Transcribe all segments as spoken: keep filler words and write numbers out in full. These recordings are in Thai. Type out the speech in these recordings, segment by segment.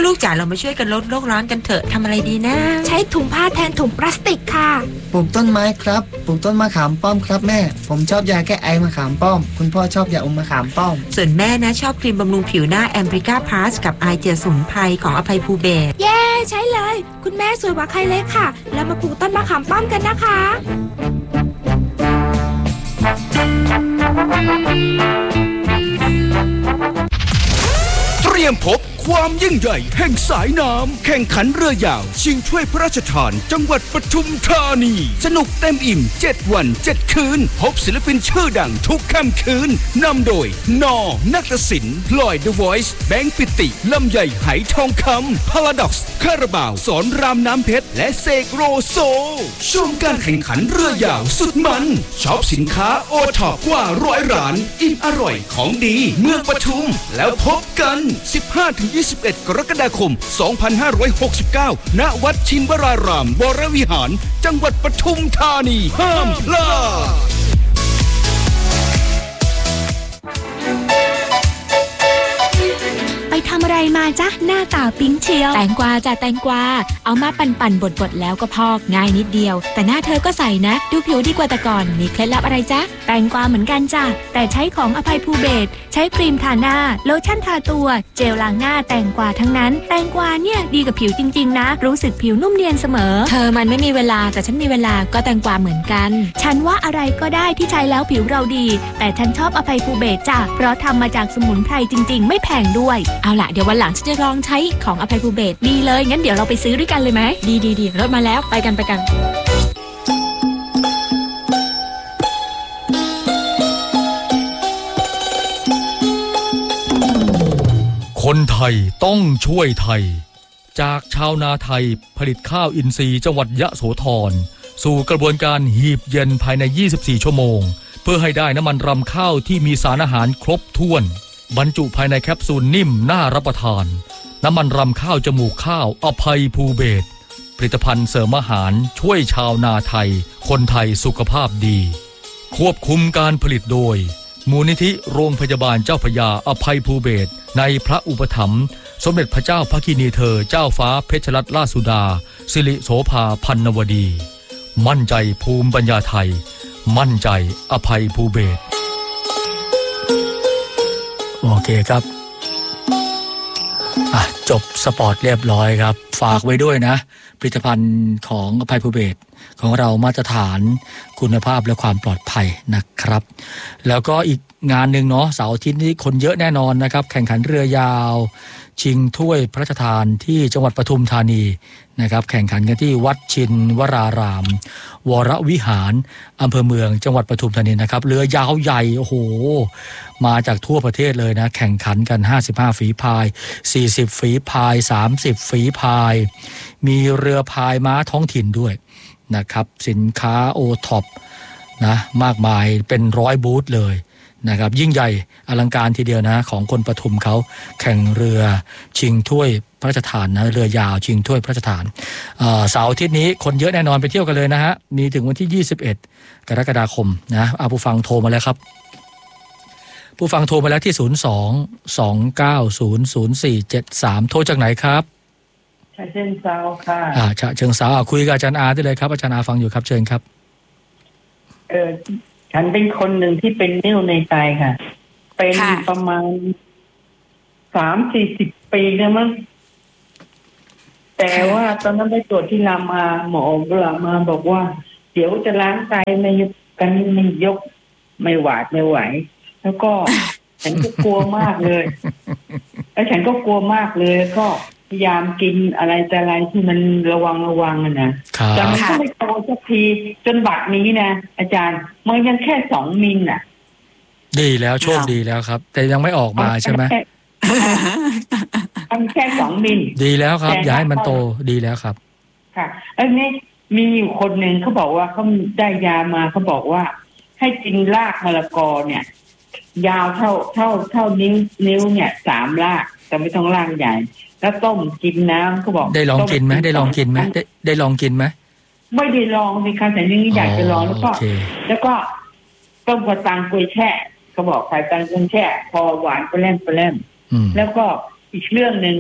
ลูกจ๋าเรามาช่วยกันลดโลกร้อนกันเถอะทำอะไรดีนะใช้ถุงผ้าแทนถุงพลาสติกค่ะปลูกต้นไม้ครับปลูกต้นมะขามป้อมครับแม่ผมชอบยาแก้ไอมะขามป้อมคุณพ่อชอบยาอมมะขามป้อมส่วนแม่นะชอบครีมบำรุงผิวหน้าแอมริกาพลัสกับไอเจียสมุนไพรของอภัยภูเบศรเย้ใช้เลยคุณแม่สวยกว่าใครเลยค่ะแล้วมาปลูกต้นมะขามป้อมกันนะคะเตรียมพบความยิ่งใหญ่แห่งสายน้ำแข่งขันเรือยาวชิงถ้วยพระราชทานจังหวัดปทุมธานีสนุกเต็มอิ่มเจ็ดวันเจ็ดคืนพบศิลปินชื่อดังทุกค่ำคืนนำโดยนอนัตศิลป์พลอยเดอะวอยซ์แบงค์ปิติลำใหญ่ไหทองคำพาราด็อกซ์คาราบาวสอนรามน้ำเพชรและเสกโรโซชมการแข่งขันเรือยาวสุดมันช็อปสินค้าโอท็อปกว่าร้อยร้านอิ่มอร่อยของดีเมืองปทุมแล้วพบกัน สิบห้าถึงยี่สิบเอ็ด กรกฎาคม สองพันห้าร้อยหกสิบเก้า ณ วัดชินวรารามวรวิหารจังหวัดปทุมธานีห้ามพลาดไปทำอะไรมาจ๊ะหน้าตาปิ๊งเชียวแตงกวาจ้ะแตงกวาเอามาปั่นๆบดๆแล้วก็พอกง่ายนิดเดียวแต่หน้าเธอก็ใสนะดูผิวดีกว่าแต่ก่อนมีเคล็ดลับอะไรจ๊ะแตงกวาเหมือนกันจ้ะแต่ใช้ของอภัยภูเบศรใช้ครีมทาหน้าโลชั่นทาตัวเจลล้างหน้าแตงกวาทั้งนั้นแตงกวาเนี่ยดีกับผิวจริงๆนะรู้สึกผิวนุ่มเนียนเสมอเธอมันไม่มีเวลาแต่ฉันมีเวลาก็แตงกวาเหมือนกันฉันว่าอะไรก็ได้ที่ใช้แล้วผิวเราดีแต่ฉันชอบอภัยภูเบศรจ้ะเพราะทำมาจากสมุนไพรจริงๆไม่แพงด้วยเอาล่ะเดี๋ยววันหลังจะลองใช้ของอภัยภูเบศรดีเลยงั้นเดี๋ยวเราไปซื้อด้วยกันเลยไหมดีดีดีรถมาแล้วไปกันไปกันคนไทยต้องช่วยไทยจากชาวนาไทยผลิตข้าวอินทรีย์จังหวัดยะโสธรสู่กระบวนการหีบเย็นภายในยี่สิบสี่ชั่วโมงเพื่อให้ได้น้ำมันรำข้าวที่มีสารอาหารครบถ้วนบรรจุภายในแคปซูลนิ่มน่ารับประทานน้ำมันรำข้าวจมูกข้าวอภัยภูเบศรผลิตภัณฑ์เสริมอาหารช่วยชาวนาไทยคนไทยสุขภาพดีควบคุมการผลิตโดยมูลนิธิโรงพยาบาลเจ้าพระยาอภัยภูเบศรในพระอุปถัมภ์สมเด็จพระเจ้าพระกินีเธอเจ้าฟ้าเพชรรัตนราชสุดาสิริโสภาพันนวดีมั่นใจภูมิปัญญาไทยมั่นใจอภัยภูเบศรโอเคครับอ่ะจบสปอร์ตเรียบร้อยครับฝากไว้ด้วยนะผลิตภัณฑ์ของอภัยภูเบศรของเรามาตรฐานคุณภาพและความปลอดภัยนะครับแล้วก็อีกงานหนึ่งเนาะเสาร์อาทิตย์นี้คนเยอะแน่นอนนะครับแข่งขันเรือยาวชิงถ้วยพระราชทานที่จังหวัดปทุมธานีนะครับแข่งขันกันที่วัดชินวรารามวรวิหารอำเภอเมืองจังหวัดปทุมธานีนะครับเรือยาวใหญ่โอ้โหมาจากทั่วประเทศเลยนะแข่งขันกันห้าสิบห้าฝีพายสี่สิบฝีพายสามสิบฝีพายมีเรือพายม้าท้องถิ่นด้วยนะครับสินค้าโอท็อปนะมากมายเป็นร้อยบูธเลยนะครับยิ่งใหญ่อลังการทีเดียวนะของคนปทุมเขาแข่งเรือชิงถ้วยพระราชทานนะเรือยาวชิงถ้วยพระราชทานเสาร์อาทิตย์นี้คนเยอะแน่นอนไปเที่ยวกันเลยนะฮะมีถึงวันที่ยี่สิบเอ็ดกรกฎาคมนะเอาผู้ฟังโทรมาแล้วครับผู้ฟังโทรมาแล้วที่ศูนย์ สอง สอง เก้า ศูนย์ ศูนย์ สี่ เจ็ด สามโทรจากไหนครับฉะเชิงเทราค่ะอ่าฉะเชิงเทราคุยกับอาจารย์อาได้เลยครับอาจารย์อาฟังอยู่ครับเชิญครับเออฉันเป็นคนหนึ่งที่เป็นนิ่วในไตค่ะเป็นประมาณสามสี่สิบปีแล้วมั้งแต่ว่าตอนนั้นไปตรวจที่รามาหมอรามาบอกว่าเดี๋ยวจะล้างไตไม่กันไม่ยกไม่หวาดไม่ไหวแล้วก็ฉันก็กลัวมากเลยแล้วฉันก็กลัวมากเลยก็พยายามกินอะไรแต่อะไรที่มันระวังระวังนะแต่มันก็ไม่โตสักทีจนบัดนี้นะอาจารย์มันยังแค่สองมิลน่ะดีแล้วโชคดีแล้วครับแต่ยังไม่ออกมาใช่ไหมมันแค่สองมิลดีแล้วครับอย่าให้มันโตดีแล้วครับค่ะอันนี้มีอยู่คนหนึ่งเขาบอกว่าเขาได้ยามาเขาบอกว่าให้กินรากมะละกอเนี่ยยาวเท่าเท่าเท่านิ้วนิ้วเนี่ยสามรากแต่ไม่ต้องรากใหญ่แล้วต้มกินน้ำเขาบอกได้ลองกินไหมได้ลองกินไหมได้ได้ลองกินไหมไม่ได้ลองสิค่ะแต่นี่อยากจะลองแล้วก็แล้วก็ต้มกระตังกุยแช่เขาบอกใส่ตังกุยแช่พอหวานไปเล่นไปเล่นแล้วก็อีกเรื่องหนึ่ง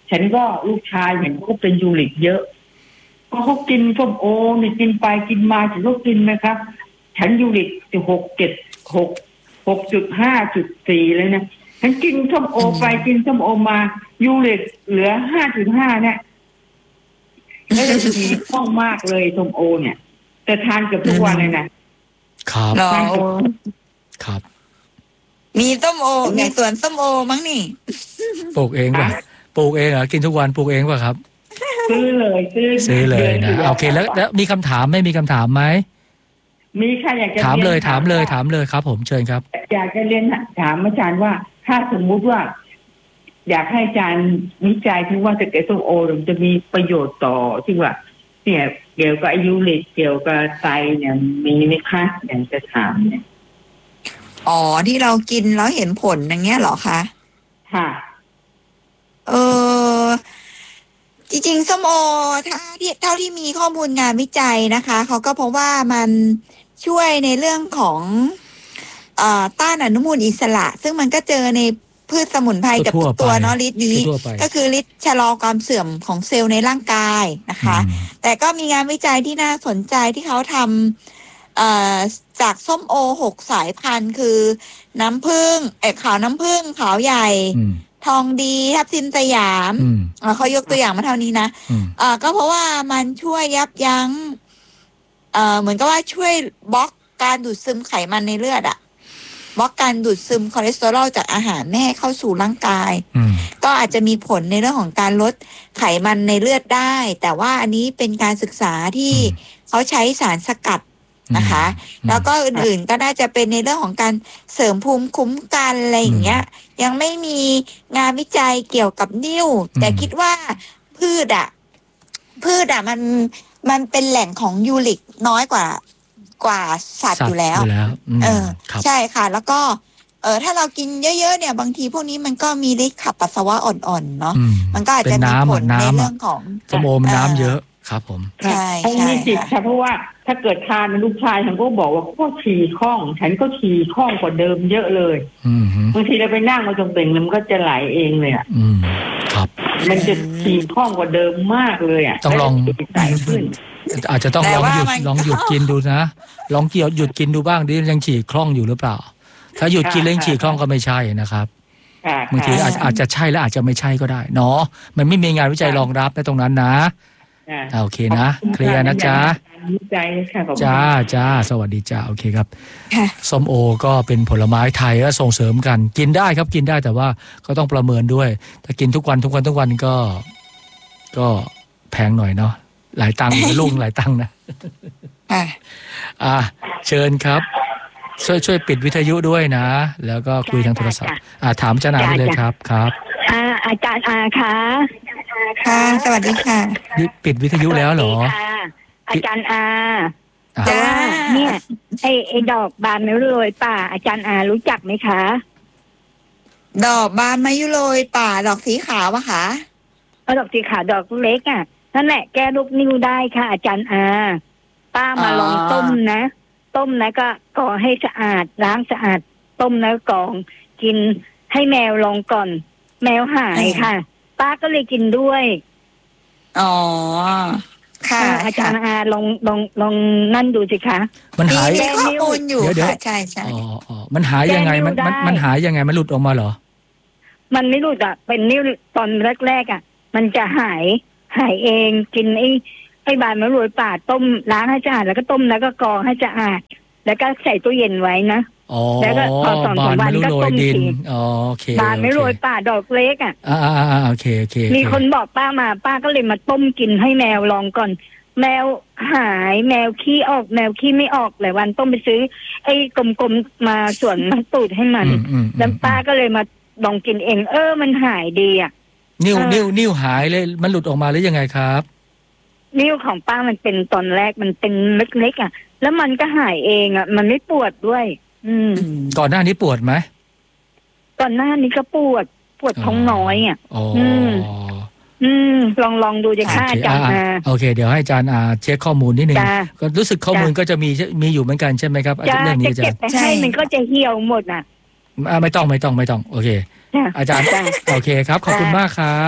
ฉันก็ลูกชายเห็นเขาเป็นยูริกเยอะก็เขากินส้มโอเนี่ยกินไปกินมาฉันก็กินนะครับฉันยูริกจะหกเจ็ดหกหกจุดห้าจุดสี่เลยนะฉันกินส้มโอไปกินส้มโอมายูริกเหลือห้าจุดห้าเนี่ยแล้วจะมีคล่องมากเลยส้มโอเนี่ยแต่ทานเกือบทุกวันเลยนะครับครับมีส้มโอมีสวนส้มโอมั้งนี่ปลูกเองป่ะปลูกเองเหรอกินทุกวันปลูกเองป่ะครับซื้อเลยซื้อซื้อเลยนะโอเคแล้วแล้วมีคำถามไม่มีคำถามไหมมีค่ะอยากจะถามเลยถามเลยถามเลยครับผมเชิญครับอยากจะเรียนถามอาจารย์ว่าถ้าสมมุติว่าอยากให้อาจารย์วิจัยที่ว่าจะเกิดส้มโอจะมีประโยชน์ต่อที่ว่าเนี่ยเกี่ยวกับอายุเล็กเกี่ยวกับไตเนี่ยมีไหมคะอยากจะถามเนี่ยอ๋อที่เรากินแล้วเห็นผลอย่างเงี้ยเหรอคะค่ะเออจริงๆส้มโอถ้าที่เท่าที่มีข้อมูลงานวิจัยนะคะเขาก็พบว่ามันช่วยในเรื่องของเอ่อต้านอนุมูลอิสระซึ่งมันก็เจอในพืชสมุนไพรกับทุกตัวเนาะฤทธิ์นี้ก็คือฤทธิ์ชะลอความเสื่อมของเซลล์ในร่างกายนะคะแต่ก็มีงานวิจัยที่น่าสนใจที่เขาทำเอ่อจากส้มโอหกสายพันธุ์คือน้ำผึ้งเอ่อขาวน้ำผึ้งขาวใหญ่ทองดีทับทิมสยามเขายกตัวอย่างมาเท่านี้นะอ่าก็เพราะว่ามันช่วยยับยั้งเอ่อเหมือนกับว่าช่วยบล็อกการดูดซึมไขมันในเลือดอะบล็อกการดูดซึมคอเลสเตอรอลจากอาหารไม่ให้เข้าสู่ร่างกายก็อาจจะมีผลในเรื่องของการลดไขมันในเลือดได้แต่ว่าอันนี้เป็นการศึกษาที่เขาใช้สารสกัดนะคะแล้วก็อื่นๆก็น่าจะเป็นในเรื่องของการเสริมภูมิคุ้มกันอะไรอย่างเงี้ยยังไม่มีงานวิจัยเกี่ยวกับนิ่วแต่คิดว่าพืชอ่ะพืชอ่ะมันมันเป็นแหล่งของยูริกน้อยกว่ากว่าสัตว์อยู่แล้วเออใช่ค่ะแล้วก็เออถ้าเรากินเยอะๆเนี่ยบางทีพวกนี้มันก็มีฤทธิ์ขับปัสสาวะอ่อนๆเนาะมันก็อาจจะมีผลในเรื่องของสมองน้ำเยอะครับผมใช่ใช่มีจิตค่ะเพราะว่าถ้าเกิดทานลูกชายฉันก็บอกว่าก็ฉี่คล่องฉันก็ฉี่คล่องกว่าเดิมเยอะเลยบางทีเราไปนั่งมาตรงเบ่งมันก็จะไหลเองเลยอ่ะครับมันจะฉี่คล่องกว่าเดิมมากเลยอ่ะต้องลองใส่ขึ้นอาจจะต้องลองหยุดลองหยุดกินดูนะลองเกี่ยวหยุดกินดูบ้างดิยังฉี่คล่องอยู่หรือเปล่าถ้าหยุดกินแล้วฉี่คล่องก็ไม่ใช่นะครับบางทีอาจอาจจะใช่และอาจจะไม่ใช่ก็ได้เนาะมันไม่มีงานวิจัยรองรับในตรงนั้นนะโอเคนะเคลียร์นะจ๊ะจ้าจ้าสวัสดีจ้าโอเคครับส้มโอก็เป็นผลไม้ไทยและส่งเสริมกันกินได้ครับกินได้แต่ว่าก็ต้องประเมินด้วยถ้ากินทุกวันทุกวันทุกวันก็ก็แพงหน่อยเนาะหลายตังค์ลุงหลายตังค์นะอ่าเชิญครับช่วยช่วยปิดวิทยุด้วยนะแล้วก็คุยทางโทรศัพท์อ่าถามอาจารย์อาได้เลยครับครับอ่าอาจารย์อาค่ะค่ะสวัสดีค่ะปิดวิทยุแล้วเหรออาจารย์อาแต่ว่าเนี่ยไอไอดอกบานมะยุโรยป่าอาจารย์อารู้จักไหมคะดอกบานมะยุโรยป่าดอกสีขาวอะคะเอาดอกสีขาวดอกเล็กอ่ะนั่นแหละแก้ลูกนิ้วได้ค่ะอาจารย์อาป้ามาลองต้มนะต้มนะก็กรองให้สะอาดล้างสะอาดต้มแล้วกรองกินให้แมวลองก่อนแมวหายค่ะป้าก็เลยกินด้วยอ๋อค่ะอาจารย์อาลองลองลองนั่นดูสิคะมันหายข้อมูลอยู่ค่ะใช่ใช่อ๋ออ๋อมันหายยังไงมันมันมันหายยังไงมันหลุดออกมาเหรอมันไม่หลุดอ่ะเป็นนิ้วตอนแรกๆอ่ะมันจะหายหายเองกินไอ้ไอ้บานมะรุยป่าต้มล้างให้สะอาดแล้วก็ต้มแล้วก็กรองให้สะอาดแล้วก็ใส่ตู้เย็นไว้นะแล้วก็พอสองสามวันก็ต้มทีอ๋อโอเคบานมะรุยป่าดอกเล็กอ่ะอ่าอ่าโอเคโอเคมีคนบอกป้ามาป้าก็เลยมาต้มกินให้แมวลองก่อนแมวหายแมวขี้ออกแมวขี้ไม่ออกหลายวันต้องไปซื้อไอ้กลมๆมาส่วนมาตูดให้มันแล้วป้าก็เลยมาลองกินเองเออมันหายดีอ่ะนิ้วนิ้วนิ้วหายเลยมันหลุดออกมาหรือยังไงครับนิ้วของป้ามันเป็นตอนแรกมันเป็นเล็กๆอ่ะแล้วมันก็หายเองอ่ะมันไม่ปวดด้วยอืมก่อนหน้านี้ปวดไหมก่อนหน้านี้ก็ปวดปวดท้องน้อยอ่ะอืมอืมลองลองดูจะค่าอาจารย์อาโอเคเดี๋ยวให้อาจารย์อาเช็คข้อมูลนิดนึงก็รู้สึกข้อมูลก็จะมีมีอยู่เหมือนกันใช่ไหมครับเรื่องนี้จะเก็บไปให้มันก็จะเหี่ยวหมดอ่ะไม่ต้องไม่ต้องไม่ต้องโอเคอาจารย์โอเคครับขอบคุณมากครับ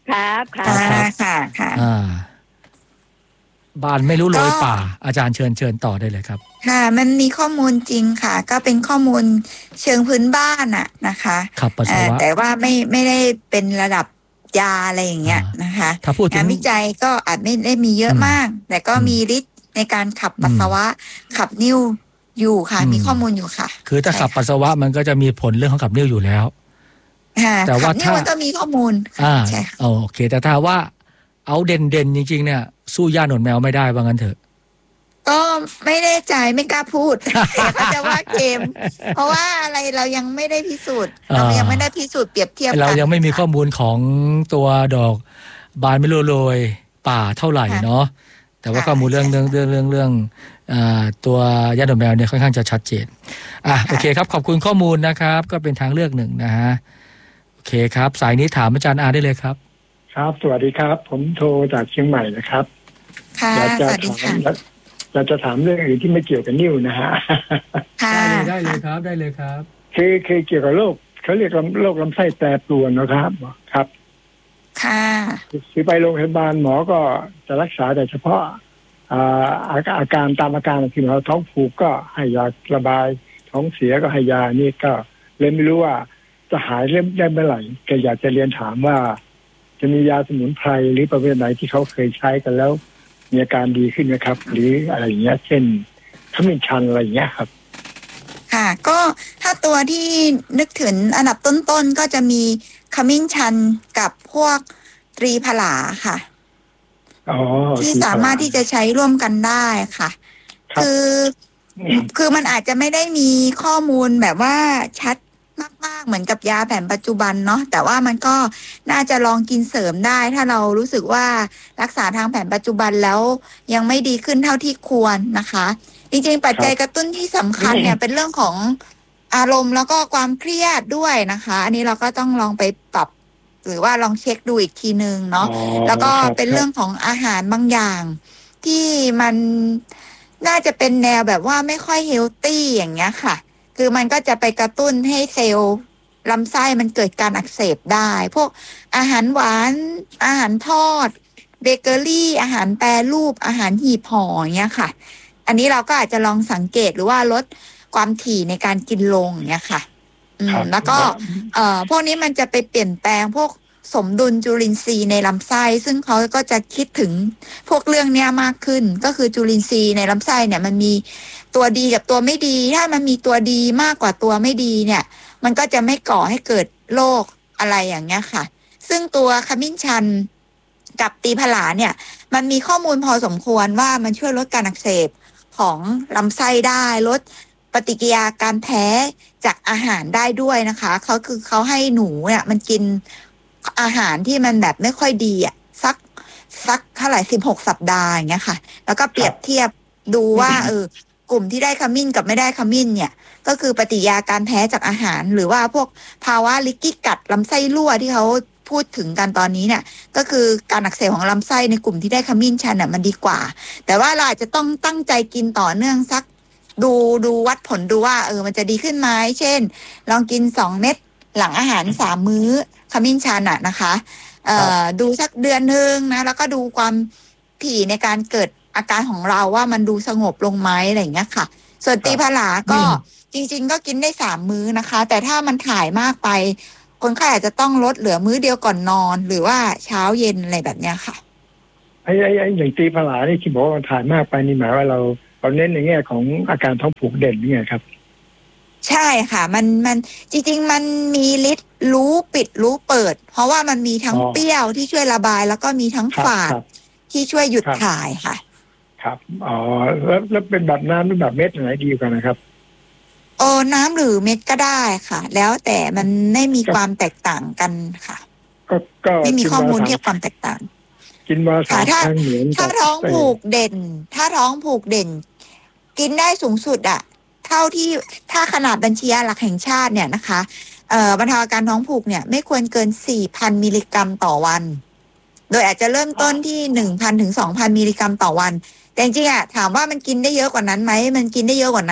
ครับคค่ะรับค่ะค่ะอ่าบ้านไม่รู้โรยก็ป่า อาจารย์เชิญเชิญต่อได้เลยครับค่ะ มันมีข้อมูลจริงค่ะ ก็เป็นข้อมูลเชิงพื้นบ้านอะนะคะขับปัสสาวะเอ่อแต่ว่าไม่ไม่ได้เป็นระดับยาอะไรอย่างเงี้ยนะคะถ้าพูดถึงาง นวิจัยก็อาจไม่ได้มีเยอะอืมมาก แต่ก็อืมมีฤทธิ์ในการขับปัสสาวะ ขับนิ่วอยู่ค่ะอืมมีข้อมูลอยู่ค่ะคือถ้าขับปัสสาวะมันก็จะมีผลเรื่องของขับนิ่วอยู่แล้วค่ะแต่ว่าขับนิ่วถ้ามันก็มีข้อมูลอ่าใช่ค่ะโอเค แต่ถ้าว่าเอาเด่นเด่นๆจริงๆเนี่ยสู้ย่าหนวดแมวไม่ได้ว่างั้นเถอะก็ไม่แน่ใจไม่กล้าพูด เดี๋ยวเขาจะว่าเกม เพราะว่าอะไรเรายังไม่ได้พิสูจน์เรายังไม่ได้พิสูจน์เปรียบเทียบกันเรายังไม่มีข้อค่ะมูลของตัวดอกบานไม่รู้โรยป่าเท่าไหร่ค่ะเนาะแต่ว่าค่ะข้อมูลเรื่องใช่เรื่องเรื่องเรื่องเรื่องอ่าตัวย่าหนวดแมวเนี่ยค่อนข้างจะชัดเจนอ่ะค่ะโอเคครับขอบคุณข้อมูลนะครับ ก็เป็นทางเลือกหนึ่งนะฮะโอเคครับ สายนี้ถามอาจารย์อาได้เลยครับครับสวัสดีครับ ผมโทรจากเชียงใหม่นะครับค่ะอยากสจะวัสดีถามค่ะอยากจะถามเรื่องอื่นที่ไม่เกี่ยวกับนิ้วนะฮะค่ะได้เลยครับได้เลยครับคือคือเกี่ยวกับโรคเขาเรียกลำโรคลำไส้แปรปรวนนะครับครับค่ะคือไปโรงพยาบาลหมอก็จะรักษาแต่เฉพาะอ่าอาอาการตามอาการที่เราท้องผูกก็ให้ยาระบายท้องเสียก็ให้ยานี่ก็เลยไม่รู้ว่าจะหายเริ่มได้เมื่อไหร่ก็อยากจะเรียนถามว่า จะมียาสมุนไพรหรือประเภทไหนที่เขาเคยใช้กันแล้วมีอาการดีขึ้นไหมครับ หรืออะไรอย่างเงี้ยเช่นขมิ้นชันอะไรอย่างเงี้ยครับค่ะ ก็ถ้าตัวที่นึกถึงอันดับต้นๆก็จะมีขมิ้นชันกับพวกตรีผลาค่ะอ๋อที่สามารถที่จะใช้ร่วมกันได้ค่ะครับคือคือมันอาจจะไม่ได้มีข้อมูลแบบว่าชัดมากๆเหมือนกับยาแผนปัจจุบันเนาะแต่ว่ามันก็น่าจะลองกินเสริมได้ ถ้าเรารู้สึกว่ารักษาทางแผนปัจจุบันแล้วยังไม่ดีขึ้นเท่าที่ควรนะคะ จริงๆปัจจัยกระตุ้นที่สำคัญเนี่ยเป็นเรื่องของอารมณ์แล้วก็ความเครียดด้วยนะคะ อันนี้เราก็ต้องลองไปปรับ หรือว่าลองเช็คดูอีกทีนึงเนาะอ๋อแล้วก็ครับเป็นเรื่องของอาหารบางอย่าง ที่มันน่าจะเป็นแนวแบบว่าไม่ค่อยเฮลตี้อย่างเงี้ยค่ะ คือมันก็จะไปกระตุ้นให้เซลล์ลำไส้มันเกิดการอักเสบได้ พวกอาหารหวาน อาหารทอด เบเกอรี่ อาหารแปรรูป อาหารหีบห่ออย่างเงี้ยค่ะ อันนี้เราก็อาจจะลองสังเกตหรือว่าลดความถี่ในการกินลงอย่างเงี้ยค่ะ อืมครับแล้วก็ เอ่อพวกนี้มันจะไปเปลี่ยนแปลงพวกสมดุลจุลินทรีย์ในลำไส้ ซึ่งเขาก็จะคิดถึงพวกเรื่องเนี้ยมากขึ้น ก็คือจุลินทรีย์ในลำไส้เนี่ยมันมีตัวดีกับตัวไม่ดี ถ้ามันมีตัวดีมากกว่าตัวไม่ดีเนี่ย มันก็จะไม่ก่อให้เกิดโรคอะไรอย่างเงี้ยค่ะ ซึ่งตัวขมิ้นชันกับตีผลาเนี่ย มันมีข้อมูลพอสมควรว่ามันช่วยลดการอักเสบของลำไส้ได้ลดปฏิกิริยาการแพ้จากอาหารได้ด้วยนะคะเขาคือเขาให้หนูเนี่ยมันกินอาหารที่มันแบบไม่ค่อยดีอ่ะสักสักเท่าไหร่สิบหกสัปดาห์อย่างเงี้ยค่ะ แล้วก็เปรียบเทียบดูว่า เออกลุ่มที่ได้ขมิ้นกับไม่ได้ขมิ้นเนี่ย ก็คือปฏิกิริยาการแพ้จากอาหาร หรือว่าพวกภาวะลิกกี้กัดลำไส้รั่วที่เขาพูดถึงกันตอนนี้เนี่ย ก็คือการอักเสบของลำไส้ในกลุ่มที่ได้ขมิ้นชันน่ะมันดีกว่า แต่ว่าเราอาจจะต้องตั้งใจกินต่อเนื่องสักดูดูวัดผลดูว่าเออมันจะดีขึ้นไหมเช่น ลองกินสองเม็ดหลังอาหารสามมื้อขมิ้นชันน่ะนะคะเอ่อดูสักเดือนนึงนะแล้วก็ดูความถี่ในการเกิดอาการของเราว่ามันดูสงบลงไหมอะไรอย่างเงี้ยค่ะ ส่วนตีผลาก็จริงๆก็กินได้สามมื้อนะคะ แต่ถ้ามันถ่ายมากไป คนไข้อาจจะต้องลดเหลือมื้อเดียวก่อนนอน หรือว่าเช้าเย็นอะไรแบบเนี้ยค่ะไอ้ไอ้ไอ้อย่างตีผลานี่ที่บอกว่ามันถ่ายมากไปนี่หมายว่าเราเราเน้นในแง่ของอาการท้องผูกเด่นนี่ไงครับใช่ค่ะ มันมันจริงๆมันมีฤทธิ์รู้ปิดรู้เปิด เพราะว่ามันมีทั้งอ๋อเปรี้ยวที่ช่วยระบาย แล้วก็มีทั้งครับฝาดครับที่ช่วยหยุดครับถ่ายค่ะครับอ๋อแล้วแล้วเป็นแบบน้ำหรือแบบเม็ดไหนดีกว่านะครับโอ้น้ำหรือเม็ดก็ได้ค่ะ แล้วแต่มันไม่มีความแตกต่างกันค่ะก็ก็ไม่มีกินข้อมูลวันละเทียบความแตกต่างกินมาสาค่ะมถ้าครั้งเหมือนถ้ากับท้องผูกเด่น ถ้าท้องผูกเด่น กินได้สูงสุดอะเท่าที่ถ้าขนาดบัญชียาหลักแห่งชาติเนี่ยนะคะเอ่อบรรเทาอาการท้องผูกเนี่ยไม่ควรเกิน สี่พัน มิลลิกรัมต่อวัน โดยอาจจะเริ่มต้นที่ หนึ่งพัน ถึง สองพัน มิลลิกรัมต่อวัน แต่จริงๆอะถามว่ามันกินได้เยอะกว่านั้นไหมมันกินได้เยอะกว่านั้น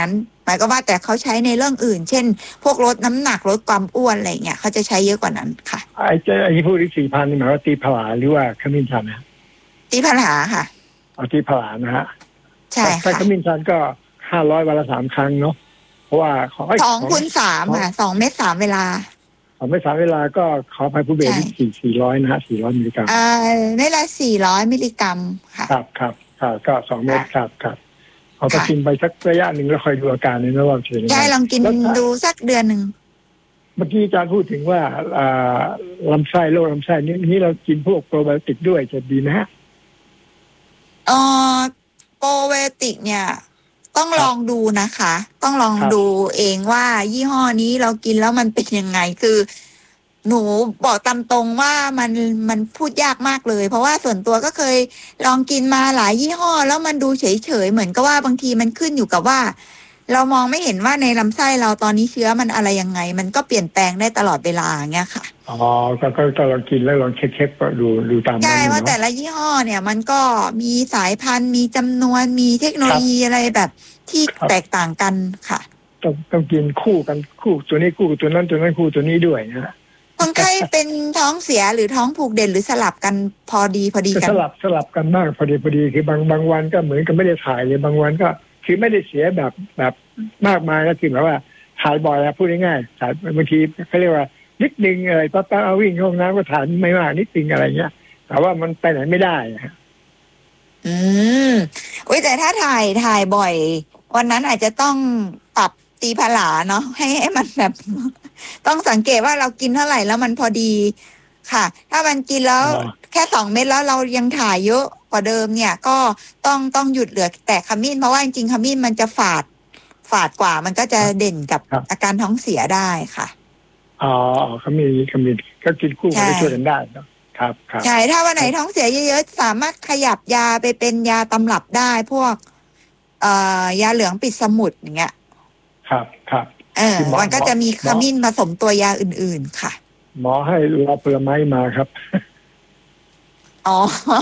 หมายก็ว่าแต่เขาใช้ในเรื่องอื่น เช่น พวกลดน้ำหนักลดความอ้วนอะไรเงี้ยเขาจะใช้เยอะกว่านั้นค่ะไอ้เจ้าไอ้ที่พูดที่สี่พันนี่หมายว่าตีผลาหรือว่าขมิ้นชันนะตีผลาค่ะเอาตีผลานะฮะใช่ค่ะถ้าขมิ้นชันก็ห้าร้อยวันละสามครั้งเนาะเพราะว่าขอสองคูณสามค่ะสองเม็ดสามเวลาสองเม็ดสามเวลาก็ขอไพบูเบตสี่สี่ร้อยนะฮะสี่ร้อยมิลลิกรัมอ่าเม็ดละสี่ร้อยมิลลิกรัมค่ะครับครับครับก็สองเม็ดครับครับเอาไปกินไปสักระยะหนึ่งแล้วคอยดูอาการนี่นะว่าจะเป็นยังไงใช่ลองกินดูสักเดือนหนึ่งเมื่อกี้อาจารย์พูดถึงว่าลำไส้โรคลำไส้นี้นี้เรากินพวกโปรไบโอติกด้วยจะดีไหมฮะเอ่อโปรไบโอติกเนี่ยต้องลองดูนะคะต้องลองดูเองว่ายี่ห้อนี้เรากินแล้วมันเป็นยังไงคือหนูบอกตามตรงว่ามันมันพูดยากมากเลยเพราะว่าส่วนตัวก็เคยลองกินมาหลายยี่ห้อแล้วมันดูเฉยๆเหมือนกับว่าบางทีมันขึ้นอยู่กับว่าเรามองไม่เห็นว่าในลำไส้เราตอนนี้เชื้อมันอะไรยังไงมันก็เปลี่ยนแปลงได้ตลอดเวลาอย่างเงี้ยค่ะอ๋อก็ก็ก็ลองกินแล้วลองเช็คๆก็ดูดูตามใช่ว่าแต่ละยี่ห้อเนี่ยมันก็มีสายพันธุ์มีจำนวนมีเทคโนโลยีอะไรแบบที่แตกต่างกันค่ะต้องต้องกินคู่กันคู่ตัวนี้คู่ตัวนั้นตัวนั้นคู่ตัวนี้ด้วยนะคนไข้เป็นท้องเสียหรือท้องผูกเด่นหรือสลับกันพอดีพอดีกันสลับสลับกันมากพอดีพอดีคือบางบางวันก็เหมือนกับไม่ได้ถ่ายเลยบางวันก็คือไม่ได้เสียแบบแบบมากมายก็คือแบบว่าถ่ายบ่อยนะพูดง่ายๆถ่ายบางทีเขาเรียกว่านิดนึงอะไรป้าป้าเอาวิ่งห้องน้ำก็ถ่ายไม่มากนิดนึงอะไรเงี้ยแต่ว่ามันไปไหนไม่ได้อืมอุ้ยแต่ถ้าถ่ายถ่ายบ่อยวันนั้นอาจจะต้องปรับตีผลาเนาะให้ให้มันแบบต้องสังเกตว่าเรากินเท่าไหร่แล้วมันพอดีค่ะถ้ามันกินแล้วแค่สองเม็ดแล้วเรายังถ่ายเยอะกว่าเดิมเนี่ยก็ต้องต้องหยุดเหลือแต่ขมิ้นเพราะว่าจริงๆขมิ้นมันจะฝาดฝาดกว่ามันก็จะเด่นกับอาการท้องเสียได้ค่ะอ๋อขมิ้นขมิ้นก็กินคู่กันได้ช่วยกันได้เนาะครับครับใช่ถ้าวันไหนท้องเสียเยอะๆสามารถขยับยาไปเป็นยาตำรับได้พวกเอ่อยาเหลืองปิดสมุดอย่างเงี้ยครับครับเออมันก็จะมีขมิ้นผสมตัวยาอื่นๆค่ะหมอให้รอผลไม้มาครับอ๋อ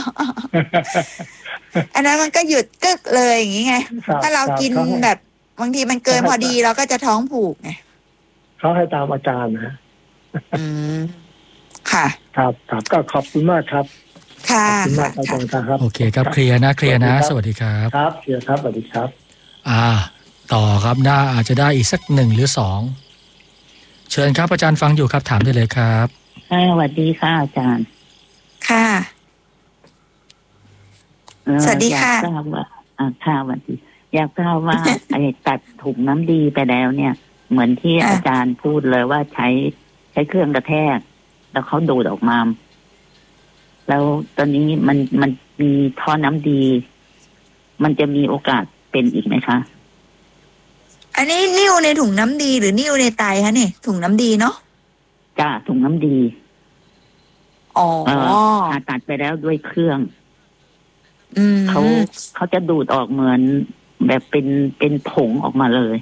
อันนั้นมันก็หยุดกึกเลยอย่างงี้ไงถ้าเรากินแบบบางทีมันเกินพอดีเราก็จะท้องผูกไงเขาให้ตามอาการนะอืมค่ะครับครับก็ขอบคุณมากครับค่ะขอบคุณมากอาจารย์ครับโอเคครับเคลียร์นะเคลียร์นะสวัสดีครับครับเคลียร์ครับสวัสดีครับอ่าต่อครับน่าอาจจะได้อีกสักหนึ่งหรือสองเชิญครับอาจารย์ฟังอยู่ครับถามได้เลยครับค่ะสวัสดีค่ะอาจารย์ค่ะสวัสดีค่ะอยากทราบว่าอ่าค่ะสวัสดีอยากทราบว่า ไอ้ตัดถุงน้ำดีไปแล้วเนี่ยเหมือนที่อาจารย์พูดเลยว่าใช้ใช้เครื่องกระแทกแล้วเขาดูดออกมาแล้วตอนนี้มันมันมีท่อน้ำดีมันจะมีโอกาสเป็นอีกไหมคะอันนี้นิ่วในถุงน้ำดีหรือนิ่วในไตคะเนี่ยถุงน้ำดีเนาะจ้าถุงน้ำดีอ๋อผ่าตัดไปแล้วด้วยเครื่องเขาเขาจะดูดออกเหมือนแบบเป็นเป็นผงออกมาเลย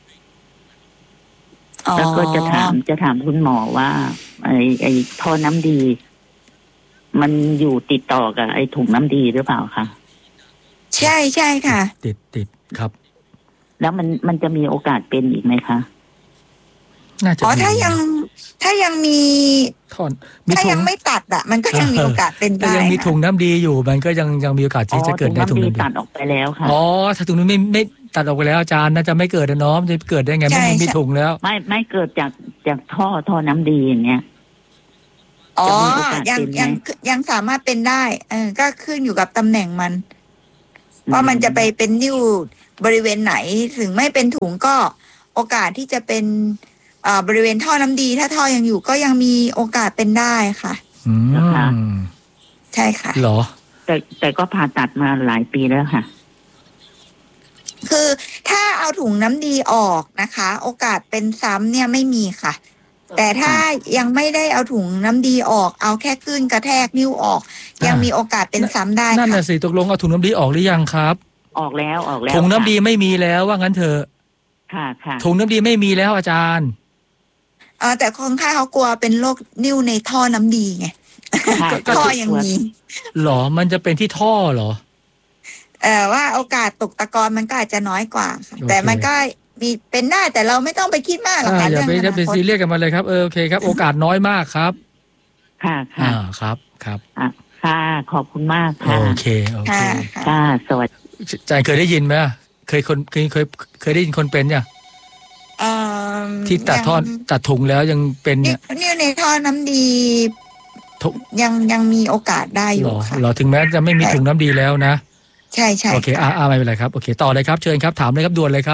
แล้วก็จะถามจะถามคุณหมอว่าไอ้ไอ้ท่อน้ำดีมันอยู่ติดต่อกับไอ้ถุงน้ำดีหรือเปล่าคะใช่ใช่ค่ะติดติดครับแล้วมันมันจะมีโอกาสเป็นอีกไหมคะน่าจะอ๋อถ้ายังถ้ายังมีท่อนถ้ายังไม่ตัดอ่ะมันก็ยังมีโอกาสเป็นได้ยังมีถุงน้ำดีอยู่มันก็ยังยังมีโอกาสที่จะเกิดในถุงน้ำดีตัดออกไปแล้วค่ะอ๋อถ้าถุงนี้ไม่ไม่ตัดออกไปแล้วอาจารย์น่าจะไม่เกิดนะน้องจะเกิดได้ไงไม่มีถุงแล้วไม่ไม่เกิดจากจากท่อท่อน้ำดีอย่างเงี้ยอ๋อยังยังยังสามารถเป็นได้เออก็ขึ้นอยู่กับตำแหน่งมันว่ามันจะไปเป็นนิ่วบริเวณไหนถึงไม่เป็นถุงก็โอกาสที่จะเป็นอ่าบริเวณท่อน้ำดีถ้าท่อยังอยู่ก็ยังมีโอกาสเป็นได้ค่ะอืมใช่ค่ะเหรอแต่แต่ก็ผ่าตัดมาหลายปีแล้วค่ะคือถ้าเอาถุงน้ำดีออกนะคะโอกาสเป็นซ้ำเนี่ยไม่มีค่ะแต่ถ้ายังไม่ได้เอาถุงน้ำดีออกเอาแค่คลื่นกระแทกนิ้วออกยังมีโอกาสเป็นซ้ำได้นั่นน่ะสิตกลงเอาถุงน้ำดีออกหรือยังครับออกแล้วออกแล้วถุงน้ำดีไม่มีแล้วว่างั้นเถอะค่ะค่ะถุงน้ำดีไม่มีแล้วอาจารย์เออแต่คนไข้เขากลัวเป็นโรคนิ่วในท่อน้ำดีไงท่อยังมีหรอมันจะเป็นที่ท่อเหรอเออว่าโอกาสตกตะกอนมันก็อาจจะน้อยกว่าแต่มันก็มีเป็นได้แต่เราไม่ต้องไปคิดมากหรอกอ่าค่ะอย่าเรื่องไปออย่านาไปคตซีเรียสกันมาเลยครับเออโอเคครับ โอกาสน้อยมากครับค่ะอ่าค่ะครับครับอ่ะค่ะขอบคุณมากโอค่ะเคโอเคค่ะค่ะสวัสดีอาจารย์เคยได้ยินไหมเคยคนเคยเคยเคยได้ยินคนเป็นเนี่ยเอ่อที่ตัดท่อยังตัดถุงแล้วยังเป็นนิ้เนี่วย นิ้วในท่อน้ำดีทุกยังยังมีโอกาสได้อหรยู่อค่ะหรอถึงแม้จะไม่มีถุงน้ำดีแล้วนะใช่ใช่โอเคอ่าอ่าไม่เป็นไรครับโอเคต่อเลยครับเชิญครับถามเลยครับด่วนเลยครับ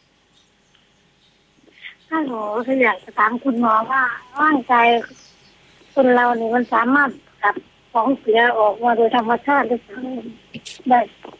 ฮัลโหลคืออยากจะถามคุณหมอว่าร่างกายคนเราเนี่ยมันสามารถขับของเสียออกมาโดยธรรมชาติได้ได้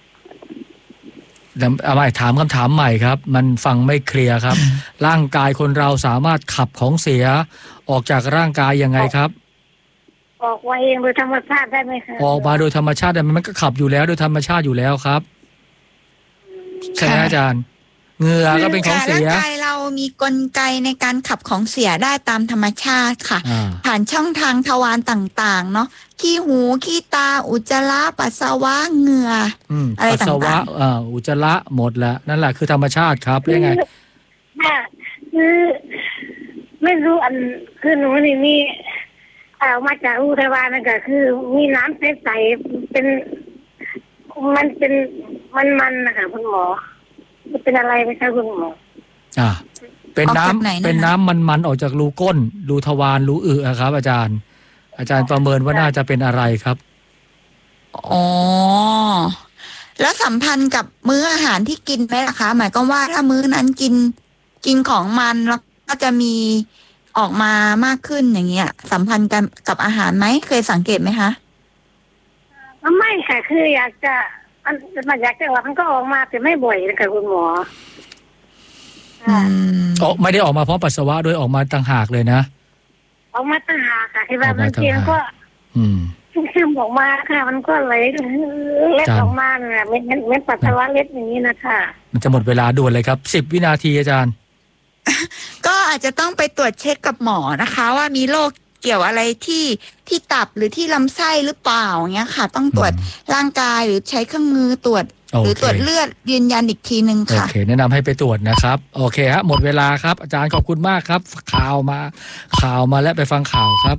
เอาใหม่ถามคำถามใหม่ครับ มันฟังไม่เคลียร์ครับ ร่างกายคนเราสามารถขับของเสียออกจากร่างกายยังไงครับออกมาเองโดยธรรมชาติได้ไหมคะออกมาโดยธรรมชาติแต่มันก็ขับอยู่แล้วโดยธรรมชาติอยู่แล้วครับใช่ไหมอาจารย์เหงื่อก็เป็นของเสียร่างกายเรามีกลไกในการขับของเสียได้ตามธรรมชาติค่ะอ่าผ่านช่องทางทวารต่างๆเนาะขี้หูขี้ตาอุจจาระปัสสาวะเหงื่ออืมอะไรปัสสาวะต่างๆเอ่ออุจจาระหมดแล้วนั่นแหละคือธรรมชาติครับเรียกไงค่ะคือไม่รู้อันคือหนูนี่มีเอามาจากอุทวารนั่นก็คือ มีน้ำใสๆเป็น มันเป็นมันมันๆนะคะคุณหมอมันเป็นอะไรไหมคะคุณหมออ่าเป็นออกน้ำจากไหนนะคะเป็นน้ำมันๆออกจากรูก้นรูทวารรูอึอะครับ อาจารย์ อาจารย์ประเมินว่าน่าจะเป็นอะไรครับอ๋อแล้วสัมพันธ์กับมื้ออาหารที่กินไหมล่ะคะหมายความว่าถ้ามื้อนั้นกินกินของมันแล้วก็จะมีออกมามากขึ้นอย่างเงี้ย สัมพันธ์กันกับอาหารไหมเคยสังเกตไหมคะไม่ค่ะคืออยากจะมันมันอยากจะว่ามันก็ออกมาแต่ไม่บ่อยนะคะคุณหมออืมออกไม่ได้ออกมาพร้อมปัสสาวะด้วยออกมาต่างหากเลยนะออกมาต่างหากค่ะที่ว่าออกบามาต่างงทีหากมันก็อืมซึมๆออกมาค่ะ มันก็ไหลเล็ดจานออกมาเนี่ยเม็ดเม็ดเม็ดปัสสาวะเล็ดอย่างนี้นะคะมันจะหมดเวลาด่วนเลยครับสิบวินาทีอาจารย์ก็อาจจะต้องไปตรวจเช็คกับหมอนะคะ ว่ามีโรคเกี่ยวอะไรที่ที่ตับหรือที่ลำไส้หรือเปล่าอย่างเงี้ยค่ะ ต้องตรวจร่างกายหรือใช้เครื่องมือตรวจโอเคหรือตรวจเลือดยืนยันอีกทีนึงโอค่ะเคแนะนำให้ไปตรวจนะครับโอเคฮะหมดเวลาครับ อาจารย์ขอบคุณมากครับ ข่าวมาข่าวมาและไปฟังข่าวครับ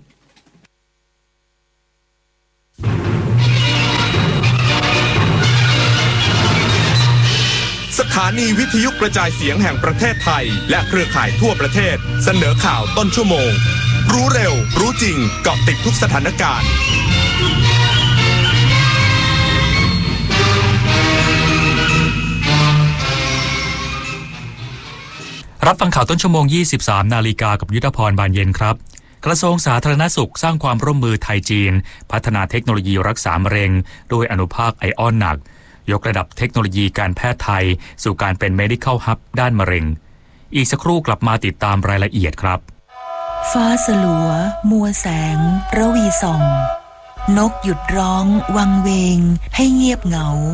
สถานีวิทยุกระจายเสียงแห่งประเทศไทยและเครือข่ายทั่วประเทศเสนอข่าวต้นชั่วโมงรู้เร็วรู้จริงเกาะติดทุกสถานการณ์รับฟังข่าวต้นชั่วโมง ยี่สิบสาม นาฬิกากับยุทธพรบานเย็นครับกระทรวงสาธารณสุขสร้างความร่วมมือไทยจีนพัฒนาเทคโนโลยีรักษามะเร็งโดยอนุภาคไอออนหนักยกระดับเทคโนโลยีการแพทย์ไทยสู่การเป็น Medical Hub ด้านมะเร็งอีกสักครู่กลับมาติดตามรายละเอียดครับฟ้าสลัวมัวแสงระวีส่องนกหยุดร้องวังเวงให้เงียบเหงา